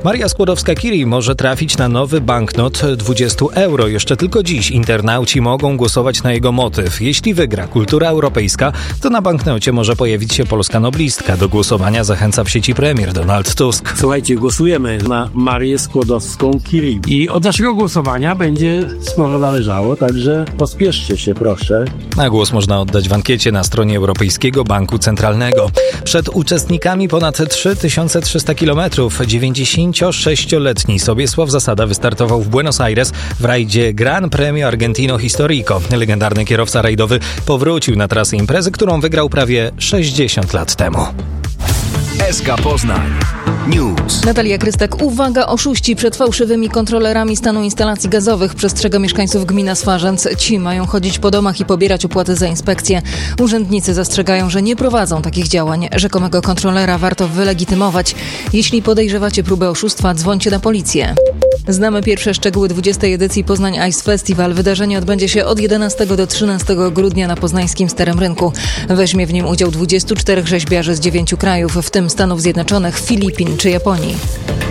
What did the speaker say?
Maria Skłodowska-Curie może trafić na nowy banknot 20 euro. Jeszcze tylko dziś internauci mogą głosować na jego motyw. Jeśli wygra kultura europejska, to na banknocie może pojawić się polska noblistka. Do głosowania zachęca w sieci premier Donald Tusk. Słuchajcie, głosujemy na Marię Skłodowską-Curie. I od naszego głosowania będzie sporo należało, także pospieszcie się, proszę. Na głos można oddać w ankiecie na stronie Europejskiego Banku Centralnego. Przed uczestnikami ponad 3300 km 96-letni Sobiesław Zasada wystartował w Buenos Aires w rajdzie Gran Premio Argentino Histórico. Legendarny kierowca rajdowy powrócił na trasę imprezy, którą wygrał prawie 60 lat temu. SK Poznań News. Natalia Krystak. Uwaga, oszuści przed fałszywymi kontrolerami stanu instalacji gazowych. Przestrzega mieszkańców gmina Swarzędz. Ci mają chodzić po domach i pobierać opłaty za inspekcję. Urzędnicy zastrzegają, że nie prowadzą takich działań. Rzekomego kontrolera warto wylegitymować. Jeśli podejrzewacie próbę oszustwa, dzwońcie na policję. Znamy pierwsze szczegóły 20. edycji Poznań Ice Festival. Wydarzenie odbędzie się od 11 do 13 grudnia na poznańskim Starym Rynku. Weźmie w nim udział 24 rzeźbiarzy z 9 krajów, w tym Stanów Zjednoczonych, Filipin czy Japonii.